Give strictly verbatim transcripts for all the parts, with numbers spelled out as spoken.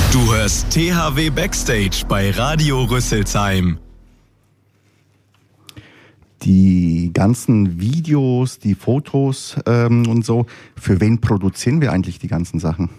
Du hörst T H W Backstage bei Radio Rüsselsheim. Die ganzen Videos, die Fotos ähm, und so, für wen produzieren wir eigentlich die ganzen Sachen?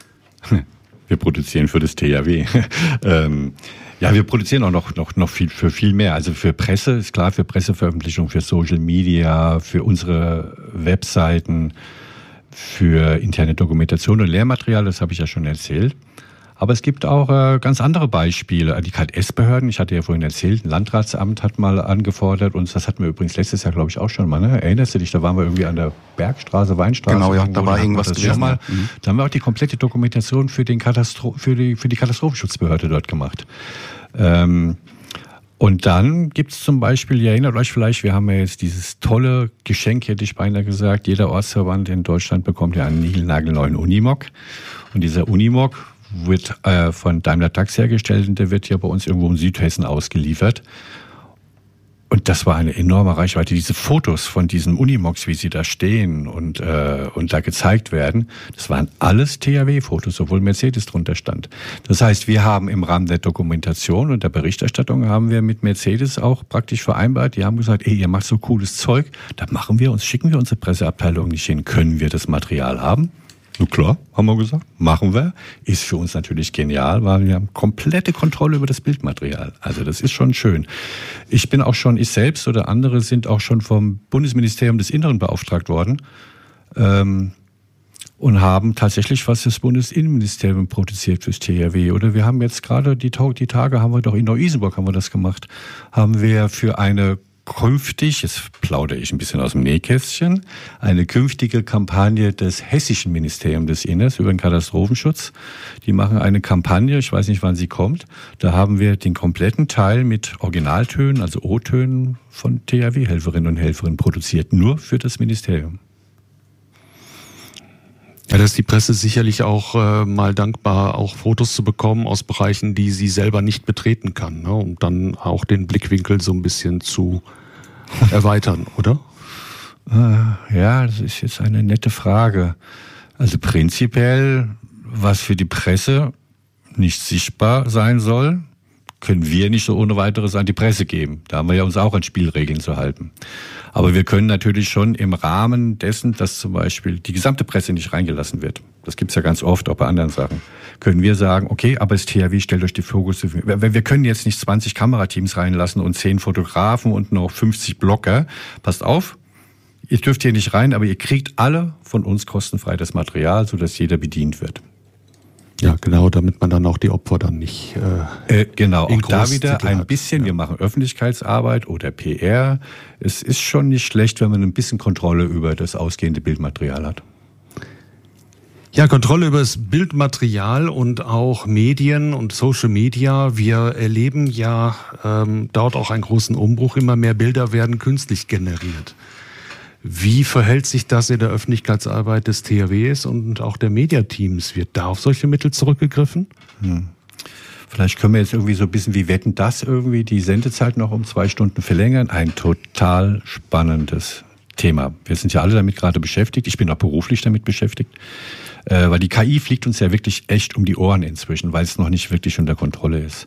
Wir produzieren für das T H W. ähm, ja, wir produzieren auch noch, noch, noch viel, für viel mehr. Also für Presse, ist klar, für Presseveröffentlichung, für Social Media, für unsere Webseiten, für interne Dokumentation und Lehrmaterial, das habe ich ja schon erzählt. Aber es gibt auch äh, ganz andere Beispiele. Die K S-Behörden, ich hatte ja vorhin erzählt, ein Landratsamt hat mal angefordert uns, das hatten wir übrigens letztes Jahr, glaube ich, auch schon mal, ne? Erinnerst du dich, da waren wir irgendwie an der Bergstraße, Weinstraße. Genau, ja, da war irgendwas gewesen. Schon mal. Mhm. Da haben wir auch die komplette Dokumentation für, den Katastro- für, die, für die Katastrophenschutzbehörde dort gemacht. Ähm, und dann gibt es zum Beispiel, ihr erinnert euch vielleicht, wir haben ja jetzt dieses tolle Geschenk, hätte ich beinahe gesagt, jeder Ortsverband in Deutschland bekommt ja einen niegelnagelneuen Unimog. Und dieser Unimog wird äh, von Daimler Tax hergestellt und der wird ja bei uns irgendwo in Südhessen ausgeliefert. Und das war eine enorme Reichweite. Diese Fotos von diesen Unimogs, wie sie da stehen und, äh, und da gezeigt werden, das waren alles T H W-Fotos, obwohl Mercedes drunter stand. Das heißt, wir haben im Rahmen der Dokumentation und der Berichterstattung haben wir mit Mercedes auch praktisch vereinbart, die haben gesagt, ey, ihr macht so cooles Zeug, da machen wir uns, schicken wir unsere Presseabteilung nicht hin, können wir das Material haben? Na klar, haben wir gesagt, machen wir. Ist für uns natürlich genial, weil wir haben komplette Kontrolle über das Bildmaterial. Also das ist schon schön. Ich bin auch schon, ich selbst oder andere sind auch schon vom Bundesministerium des Inneren beauftragt worden ähm, und haben tatsächlich was das Bundesinnenministerium produziert fürs T H W. Oder wir haben jetzt gerade die, die Tage, haben wir doch in Neu-Isenburg haben wir das gemacht, haben wir für eine künftig, jetzt plaudere ich ein bisschen aus dem Nähkästchen, eine künftige Kampagne des Hessischen Ministeriums des Innern über den Katastrophenschutz. Die machen eine Kampagne, ich weiß nicht, wann sie kommt. Da haben wir den kompletten Teil mit Originaltönen, also O-Tönen von T H W-Helferinnen und Helfern produziert, nur für das Ministerium. Ja, da ist die Presse sicherlich auch äh, mal dankbar, auch Fotos zu bekommen aus Bereichen, die sie selber nicht betreten kann, ne? Um dann auch den Blickwinkel so ein bisschen zu erweitern, oder? Äh, ja, das ist jetzt eine nette Frage. Also prinzipiell, was für die Presse nicht sichtbar sein soll, können wir nicht so ohne weiteres an die Presse geben. Da haben wir ja uns auch an Spielregeln zu halten. Aber wir können natürlich schon im Rahmen dessen, dass zum Beispiel die gesamte Presse nicht reingelassen wird, das gibt's ja ganz oft, auch bei anderen Sachen, können wir sagen, okay, aber das T H W stellt euch die Fokus. Wir können jetzt nicht zwanzig Kamerateams reinlassen und zehn Fotografen und noch fünfzig Blogger. Passt auf, ihr dürft hier nicht rein, aber ihr kriegt alle von uns kostenfrei das Material, sodass jeder bedient wird. Ja, genau, damit man dann auch die Opfer dann nicht äh, äh, genau, auch da wieder Titel ein hat. bisschen, ja. Wir machen Öffentlichkeitsarbeit oder P R. Es ist schon nicht schlecht, wenn man ein bisschen Kontrolle über das ausgehende Bildmaterial hat. Ja, Kontrolle über das Bildmaterial und auch Medien und Social Media. Wir erleben ja ähm, dort auch einen großen Umbruch. Immer mehr Bilder werden künstlich generiert. Wie verhält sich das in der Öffentlichkeitsarbeit des T H Ws und auch der Mediateams? Wird da auf solche Mittel zurückgegriffen? Hm. Vielleicht können wir jetzt irgendwie so ein bisschen wie Wetten, das irgendwie die Sendezeit noch um zwei Stunden verlängern. Ein total spannendes Thema. Wir sind ja alle damit gerade beschäftigt. Ich bin auch beruflich damit beschäftigt. Äh, weil die K I fliegt uns ja wirklich echt um die Ohren inzwischen, weil es noch nicht wirklich unter Kontrolle ist.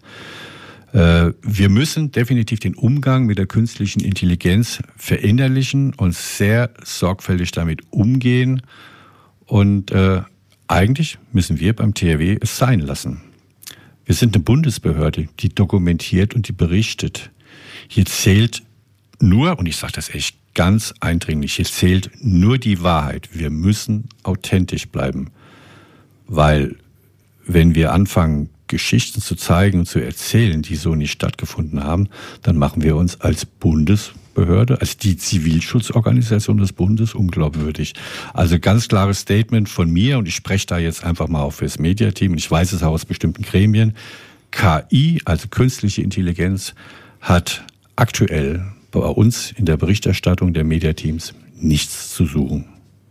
Wir müssen definitiv den Umgang mit der künstlichen Intelligenz verinnerlichen und sehr sorgfältig damit umgehen. Und äh, eigentlich müssen wir beim T H W es sein lassen. Wir sind eine Bundesbehörde, die dokumentiert und die berichtet. Hier zählt nur, und ich sage das echt ganz eindringlich, hier zählt nur die Wahrheit. Wir müssen authentisch bleiben, weil wenn wir anfangen, Geschichten zu zeigen und zu erzählen, die so nicht stattgefunden haben, dann machen wir uns als Bundesbehörde, als die Zivilschutzorganisation des Bundes unglaubwürdig. Also ganz klares Statement von mir, und ich spreche da jetzt einfach mal auch fürs Mediateam, und ich weiß es auch aus bestimmten Gremien, K I, also künstliche Intelligenz, hat aktuell bei uns in der Berichterstattung der Mediateams nichts zu suchen.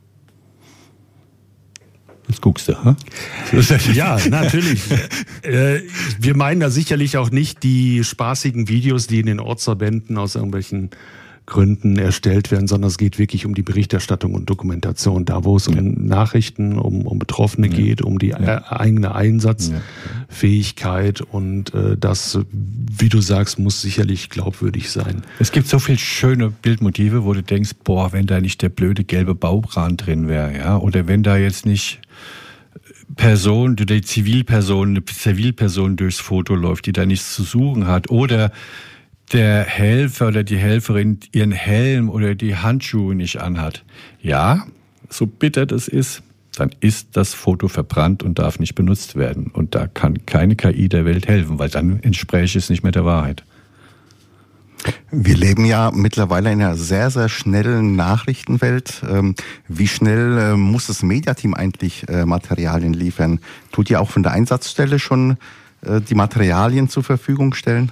Jetzt guckst du, ha? Ja, natürlich. äh, wir meinen da sicherlich auch nicht die spaßigen Videos, die in den Ortsverbänden aus irgendwelchen Gründen erstellt werden, sondern es geht wirklich um die Berichterstattung und Dokumentation, da wo es um ja. Nachrichten, um, um Betroffene ja. geht, um die ja. eigene Einsatzfähigkeit ja. und äh, das, wie du sagst, muss sicherlich glaubwürdig sein. Es gibt so viele schöne Bildmotive, wo du denkst, boah, wenn da nicht der blöde gelbe Baukran drin wäre, ja, oder wenn da jetzt nicht Person, die Zivilperson, eine Zivilperson durchs Foto läuft, die da nichts zu suchen hat, oder der Helfer oder die Helferin ihren Helm oder die Handschuhe nicht anhat. Ja, so bitter das ist, dann ist das Foto verbrannt und darf nicht benutzt werden. Und da kann keine K I der Welt helfen, weil dann entspräche es nicht mehr der Wahrheit. Wir leben ja mittlerweile in einer sehr, sehr schnellen Nachrichtenwelt. Wie schnell muss das Mediateam eigentlich Materialien liefern? Tut ihr auch von der Einsatzstelle schon die Materialien zur Verfügung stellen?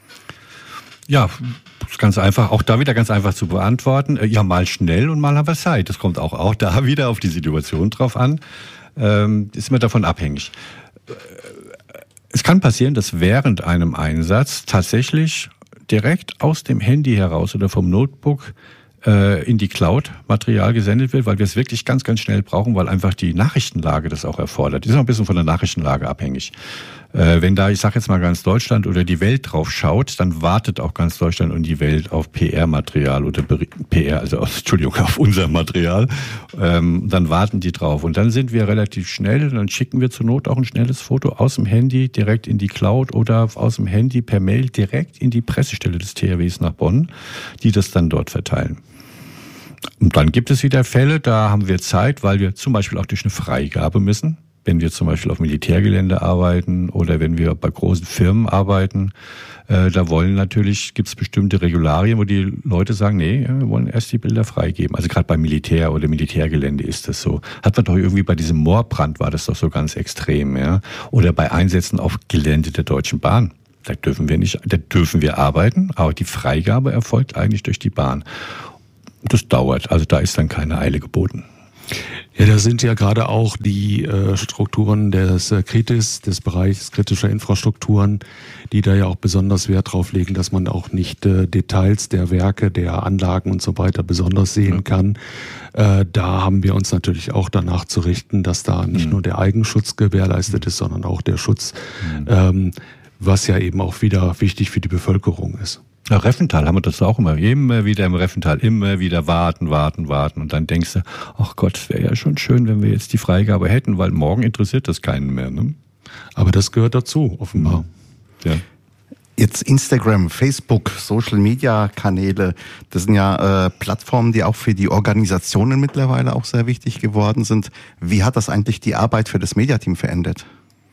Ja, ganz einfach, auch da wieder ganz einfach zu beantworten. Ja, mal schnell und mal haben wir Zeit. Das kommt auch, auch da wieder auf die Situation drauf an. Ähm, ist immer davon abhängig. Es kann passieren, dass während einem Einsatz tatsächlich direkt aus dem Handy heraus oder vom Notebook äh, in die Cloud Material gesendet wird, weil wir es wirklich ganz, ganz schnell brauchen, weil einfach die Nachrichtenlage das auch erfordert. Die ist auch ein bisschen von der Nachrichtenlage abhängig. Äh, wenn da, ich sage jetzt mal ganz Deutschland oder die Welt drauf schaut, dann wartet auch ganz Deutschland und die Welt auf P R-Material oder P R, also Entschuldigung, auf unser Material. Ähm, dann warten die drauf und dann sind wir relativ schnell. Dann schicken wir zur Not auch ein schnelles Foto aus dem Handy direkt in die Cloud oder aus dem Handy per Mail direkt in die Pressestelle des T H Ws nach Bonn, die das dann dort verteilen. Und dann gibt es wieder Fälle, da haben wir Zeit, weil wir zum Beispiel auch durch eine Freigabe müssen. Wenn wir zum Beispiel auf Militärgelände arbeiten oder wenn wir bei großen Firmen arbeiten, äh, da wollen natürlich, gibt es bestimmte Regularien, wo die Leute sagen, nee, wir wollen erst die Bilder freigeben. Also gerade beim Militär oder Militärgelände ist das so. Hat man doch irgendwie bei diesem Moorbrand war das doch so ganz extrem, ja. Oder bei Einsätzen auf Gelände der Deutschen Bahn. Da dürfen wir nicht, da dürfen wir arbeiten, aber die Freigabe erfolgt eigentlich durch die Bahn. Das dauert, also da ist dann keine Eile geboten. Ja, da sind ja gerade auch die äh, Strukturen des äh, Kritis, des Bereichs kritischer Infrastrukturen, die da ja auch besonders Wert drauf legen, dass man auch nicht äh, Details der Werke, der Anlagen und so weiter besonders sehen ja. kann. Äh, da haben wir uns natürlich auch danach zu richten, dass da nicht mhm. nur der Eigenschutz gewährleistet ist, sondern auch der Schutz, mhm. ähm, was ja eben auch wieder wichtig für die Bevölkerung ist. Na, Reffenthal haben wir das auch immer. Immer wieder im Reffenthal, immer wieder warten, warten, warten. Und dann denkst du, ach Gott, es wäre ja schon schön, wenn wir jetzt die Freigabe hätten, weil morgen interessiert das keinen mehr. Ne? Aber das gehört dazu, offenbar. Ja. Jetzt Instagram, Facebook, Social-Media-Kanäle, das sind ja äh, Plattformen, die auch für die Organisationen mittlerweile auch sehr wichtig geworden sind. Wie hat das eigentlich die Arbeit für das Mediateam verändert?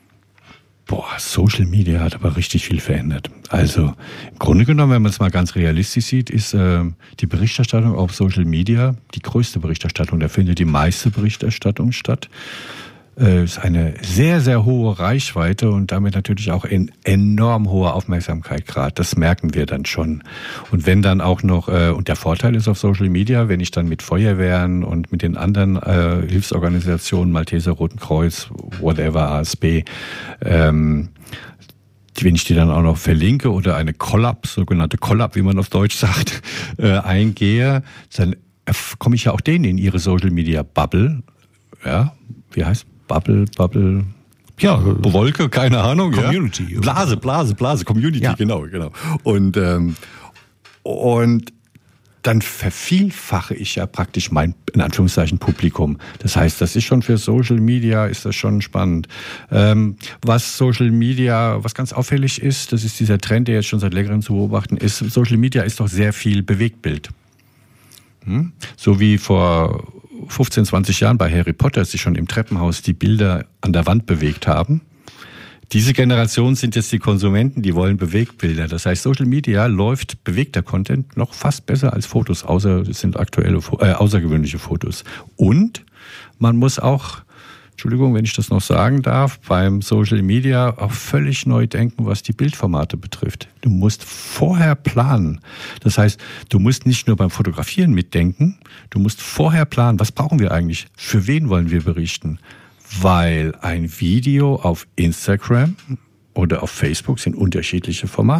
Boah, Social Media hat aber richtig viel verändert. Also im Grunde genommen, wenn man es mal ganz realistisch sieht, ist äh, die Berichterstattung auf Social Media die größte Berichterstattung. Da findet die meiste Berichterstattung statt. Äh, ist eine sehr, sehr hohe Reichweite und damit natürlich auch ein enorm hoher Aufmerksamkeitsgrad. Das merken wir dann schon. Und wenn dann auch noch, äh, und der Vorteil ist auf Social Media, wenn ich dann mit Feuerwehren und mit den anderen äh, Hilfsorganisationen, Malteser Roten Kreuz, whatever, A S B, ähm, wenn ich die dann auch noch verlinke oder eine Collab, sogenannte Collab, wie man auf Deutsch sagt, äh, eingehe, dann komme ich ja auch denen in ihre Social Media Bubble, ja, wie heißt Bubble, Bubble, ja, Wolke, keine Ahnung. Community. Ja. Blase, Blase, Blase, Community, ja. genau, genau. Und, ähm, und dann vervielfache ich ja praktisch mein, in Anführungszeichen, Publikum. Das heißt, das ist schon für Social Media, ist das schon spannend. Ähm, was Social Media, was ganz auffällig ist, das ist dieser Trend, der jetzt schon seit längerem zu beobachten ist, Social Media ist doch sehr viel Bewegtbild. Hm? So wie vor fünfzehn, zwanzig Jahren bei Harry Potter sich schon im Treppenhaus die Bilder an der Wand bewegt haben. Diese Generation sind jetzt die Konsumenten, die wollen Bewegtbilder. Das heißt, Social Media läuft bewegter Content noch fast besser als Fotos, außer es sind aktuelle, äh, außergewöhnliche Fotos. Und man muss auch, Entschuldigung, wenn ich das noch sagen darf, beim Social Media auch völlig neu denken, was die Bildformate betrifft. Du musst vorher planen. Das heißt, du musst nicht nur beim Fotografieren mitdenken, du musst vorher planen, was brauchen wir eigentlich, für wen wollen wir berichten. Weil ein Video auf Instagram oder auf Facebook sind unterschiedliche Formate.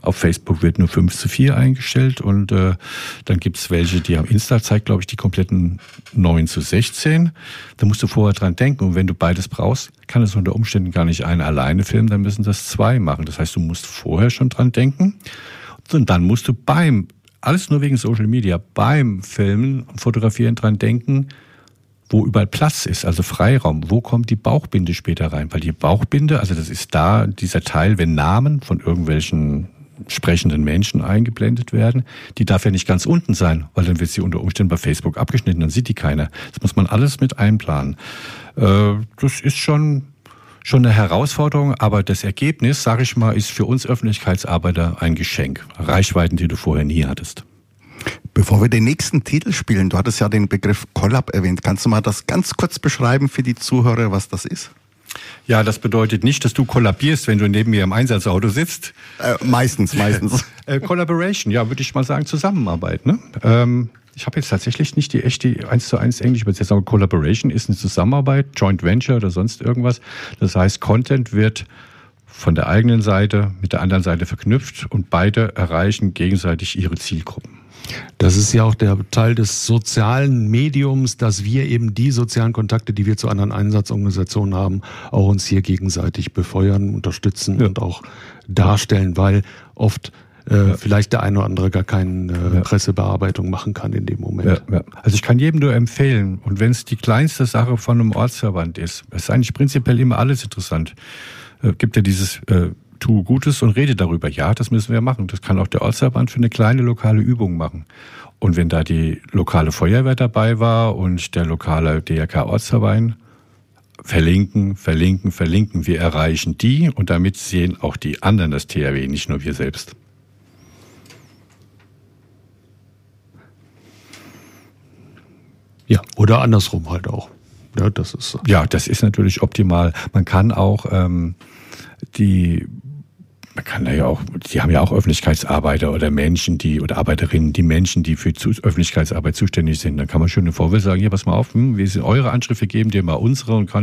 Auf Facebook wird nur fünf zu vier eingestellt und äh, dann gibt's welche, die haben Insta zeigt, glaube ich, die kompletten neun zu sechzehn. Da musst du vorher dran denken und wenn du beides brauchst, kann es unter Umständen gar nicht einer alleine filmen, dann müssen das zwei machen. Das heißt, du musst vorher schon dran denken und dann musst du beim, alles nur wegen Social Media, beim Filmen und Fotografieren dran denken, wo überall Platz ist, also Freiraum. Wo kommt die Bauchbinde später rein? Weil die Bauchbinde, also das ist da dieser Teil, wenn Namen von irgendwelchen sprechenden Menschen eingeblendet werden, die darf ja nicht ganz unten sein, weil dann wird sie unter Umständen bei Facebook abgeschnitten, dann sieht die keiner. Das muss man alles mit einplanen. Äh, das ist schon, schon eine Herausforderung, aber das Ergebnis, sage ich mal, ist für uns Öffentlichkeitsarbeiter ein Geschenk. Reichweiten, die du vorher nie hattest. Bevor wir den nächsten Titel spielen, du hattest ja den Begriff Collab erwähnt. Kannst du mal das ganz kurz beschreiben für die Zuhörer, was das ist? Ja, das bedeutet nicht, dass du kollabierst, wenn du neben mir im Einsatzauto sitzt. Äh, meistens, meistens. äh, Collaboration, ja, würde ich mal sagen, Zusammenarbeit. Ne? Ähm, ich habe jetzt tatsächlich nicht die echte eins zu eins Englisch Übersetzung, aber Collaboration ist eine Zusammenarbeit, Joint Venture oder sonst irgendwas. Das heißt, Content wird von der eigenen Seite mit der anderen Seite verknüpft und beide erreichen gegenseitig ihre Zielgruppen. Das ist ja auch der Teil des sozialen Mediums, dass wir eben die sozialen Kontakte, die wir zu anderen Einsatzorganisationen haben, auch uns hier gegenseitig befeuern, unterstützen ja. und auch darstellen, weil oft äh, ja. vielleicht der eine oder andere gar keine äh, ja. Pressebearbeitung machen kann in dem Moment. Ja, ja. Also ich kann jedem nur empfehlen, und wenn es die kleinste Sache von einem Ortsverband ist, ist eigentlich prinzipiell immer alles interessant. Äh, gibt ja dieses äh, Tu Gutes und rede darüber. Ja, das müssen wir machen. Das kann auch der Ortsverband für eine kleine lokale Übung machen. Und wenn da die lokale Feuerwehr dabei war und der lokale D R K-Ortsverband, verlinken, verlinken, verlinken. Wir erreichen die und damit sehen auch die anderen das T H W, nicht nur wir selbst. Ja, oder andersrum halt auch. Ja, das ist, ja, das ist natürlich optimal. Man kann auch ähm, die Man kann da ja auch, die haben ja auch Öffentlichkeitsarbeiter oder Menschen, die, oder Arbeiterinnen, die Menschen, die für Öffentlichkeitsarbeit zuständig sind. Dann kann man schön eine Vorwahl sagen, hier, pass mal auf, wir sind eure Anschrift, wir geben dir mal unsere und kann